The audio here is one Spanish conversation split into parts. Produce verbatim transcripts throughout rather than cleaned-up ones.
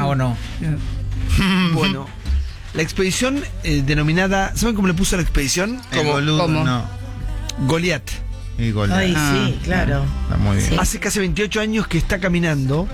o no? Bueno, la expedición eh, denominada, ¿saben cómo le puso a la expedición? El boludo, ¿Cómo? no. Goliat. Y Goliat. Ay, Ah, sí, claro. Está muy bien. Sí. Hace casi veintiocho años que está caminando.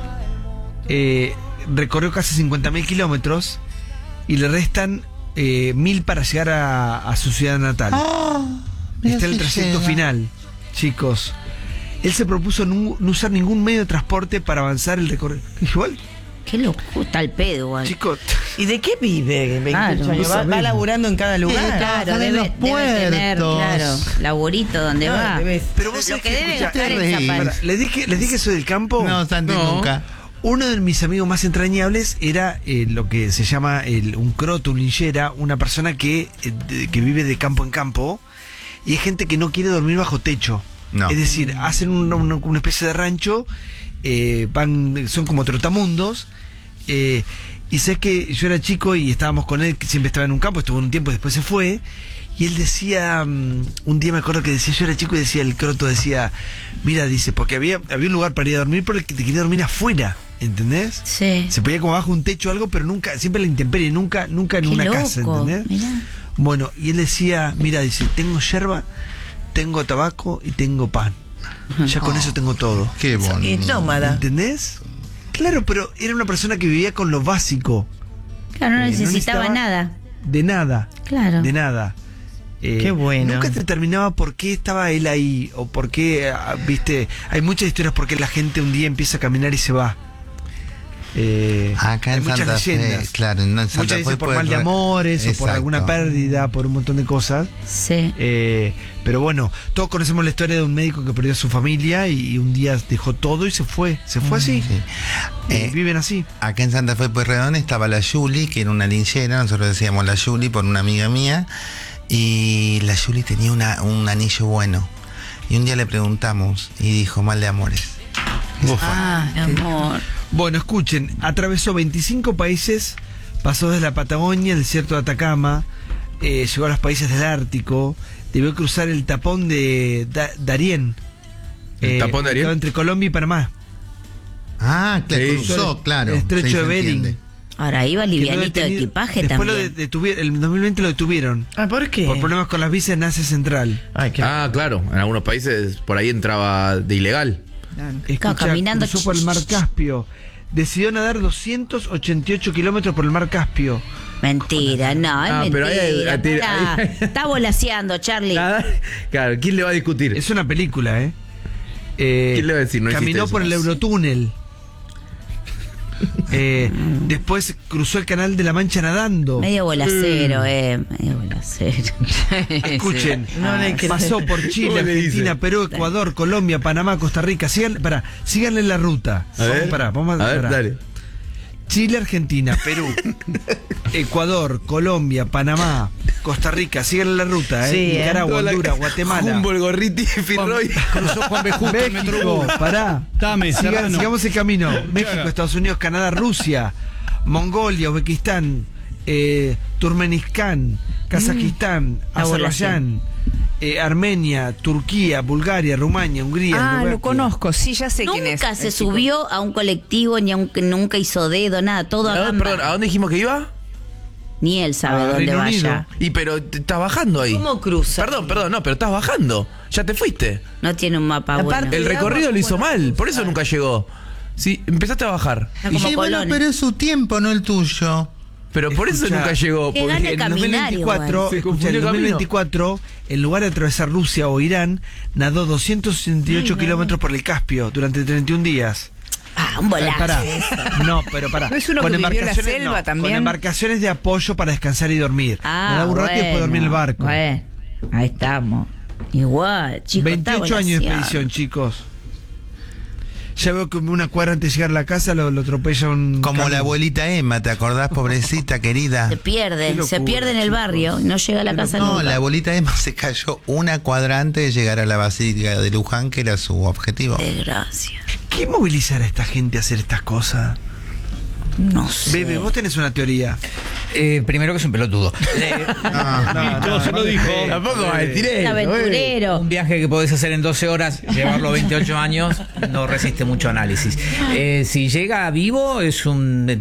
Eh, recorrió casi cincuenta mil kilómetros y le restan eh, mil para llegar a, a su ciudad natal. mira Está el si trayecto llega. final, chicos. Él se propuso no, no usar ningún medio de transporte para avanzar el recorrido. Igual, Qué locura, está el pedo, igual. chicos, ¿Y de qué vive veintiocho Claro, años? no Va, va sabemos. laburando en cada lugar. Claro, trabajan en debe, los debe tener, puertos. claro, laborito donde No, va. debe- pero vos Lo sabés que que, debe escuchá, gastar te en reís. zapatos. pará, les dije, les dije que soy del campo. No, Santi, No. nunca. Uno de mis amigos más entrañables era eh, lo que se llama el, un croto, un linchera, una persona que, eh, de- que vive de campo en campo, y hay gente que no quiere dormir bajo techo. No. Es decir, hacen una, una- una especie de rancho, eh, van, son como trotamundos, eh, y sé que yo era chico y estábamos con él, que siempre estaba en un campo, estuvo un tiempo y después se fue, y él decía, um, un día me acuerdo que decía, yo era chico y decía, el croto decía, mira, dice, porque había, había un lugar para ir a dormir, pero el que te quería dormir afuera, ¿entendés? Sí. Se podía como bajo un techo o algo, pero nunca, siempre en la intemperie, nunca, nunca en Qué una loco, casa, ¿entendés? mirá. Bueno, y él decía, mira, dice, tengo yerba, tengo tabaco y tengo pan. Ya con eso tengo todo. Qué Y bonito. nómada. ¿Entendés? Claro, pero era una persona que vivía con lo básico. Claro, no Eh, no necesitaba necesitaba- nada. De nada. Claro. De nada. Eh, Qué bueno. Nunca te determinaba por qué estaba él ahí. O por qué, ah, viste, hay muchas historias por qué la gente un día empieza a caminar y se va. Eh, Acá hay en muchas Santa Fe, leyendas. claro, en Santa Muchas Fe veces por puede mal de re- amores o por Exacto. alguna pérdida, por un montón de cosas. Sí. Eh, pero bueno, todos conocemos la historia de un médico que perdió a su familia y, y un día dejó todo y se fue. Se fue así. Sí. Y Eh, viven así. Acá en Santa Fe Pueyrredón estaba la Yuli, que era una linchera, nosotros decíamos la Yuli por una amiga mía, y la Yuli tenía una, un anillo bueno. Y un día le preguntamos y dijo mal de amores. Ah, amor. Bueno, escuchen, atravesó veinticinco países, pasó desde la Patagonia, el desierto de Atacama, eh, llegó a los países del Ártico, debió cruzar el tapón de Da- Darién. ¿El tapón de Darién? ubicado entre Colombia y Panamá. Ah, que Sí. cruzó, claro. El estrecho sí, de se Bering. entiende. Ahora iba Que no livianito de detenido- equipaje Después lo también. de- detuvieron, el dos mil veinte lo detuvieron. Ah, ¿por qué? Por problemas con las visas en Asia Central. Ay, qué... Ah, claro. En algunos países por ahí entraba de ilegal. Escuchá, caminando. cruzó por el mar Caspio. Decidió nadar doscientos ochenta y ocho kilómetros por el mar Caspio. Mentira, no, es Ah, pero ahí hay- mentira. ahí- pará. ahí- Está volaseando, Charlie. Nada. Claro, ¿quién le va a discutir? Es una película, ¿eh? Eh, ¿Quién le va a decir? No existe caminó eso. por el Eurotúnel. Eh, después cruzó el canal de la Mancha nadando. Medio bolacero, eh. Medio bolacero. Escuchen, No le creo. pasó por Chile, ¿Cómo le Argentina, dice? Perú, Ecuador, Colombia, Panamá, Costa Rica. Sigan, pará, síganle la ruta. A ver, Pará, vamos a, a ver, pará. dale. Chile, Argentina, Perú, Ecuador, Colombia, Panamá, Costa Rica. Síganle la ruta, ¿eh? Sí, ¿eh? Nicaragua, Toda la- Honduras, Guatemala. Humboldt, Gorriti, Firroy. Cruzó Juan B. Justo el México, Metrobús. pará. Dame, Siga- Serrano. sigamos el camino. México, Estados Unidos, Canadá, Rusia, Mongolia, Uzbekistán, eh, Turkmenistán, Kazajistán, La Azerbaiyán, eh, Armenia, Turquía, Bulgaria, Rumania, Hungría. Ah, Eslovaquia. lo conozco, sí, ya sé quién es. Nunca se el chico. subió a un colectivo, ni aunque nunca hizo dedo, nada, todo a Ah, gamba. perdón, ¿a dónde dijimos que iba? Ni él sabe Ah, dónde Reino vaya. Unido. Y pero te- estás bajando ahí. ¿Cómo cruza? Perdón, perdón, no, pero estás bajando. Ya te fuiste. No tiene un mapa Aparte- bueno. El de recorrido agua, lo hizo bueno, mal, por eso cruza. nunca llegó. Sí, empezaste a bajar. Está Y como sí, bueno, Colón. pero es su tiempo, no el tuyo. Pero por eso Escuchá, nunca llegó. que porque- gane En caminar dos mil veinticuatro, igual. Se escuchá, confundió en el dos mil camino. veinticuatro, en lugar de atravesar Rusia o Irán, nadó doscientos sesenta y ocho kilómetros por el Caspio durante treinta y un días. Ah, un Eh, bolazo. pará. No, pero pará. ¿No es uno que vivió en la selva no, también? Con embarcaciones de apoyo para descansar y dormir. Ah, Nadaba un rato y después dormir en el barco. Bueno, ahí estamos. Igual, chicos. veintiocho años de expedición, chicos. Ya veo que una cuadra antes de llegar a la casa lo, lo atropella un... Como camión. la abuelita Emma, ¿te acordás, pobrecita querida? Se pierde, Qué se locura, pierde en el chicos. barrio y no llega a la Qué casa No, nunca. la abuelita Emma se cayó una cuadra antes de llegar a la Basílica de Luján, que era su objetivo. Desgracia. ¿Qué movilizará a esta gente a hacer estas cosas? No sé. Bebe, vos tenés una teoría. Eh, primero que es un pelotudo. Eh, No, se lo dijo. Tampoco va a Un tiré. aventurero. Un viaje que podés hacer en doce horas, llevarlo a veintiocho años, no resiste mucho análisis. Eh, si llega vivo, es un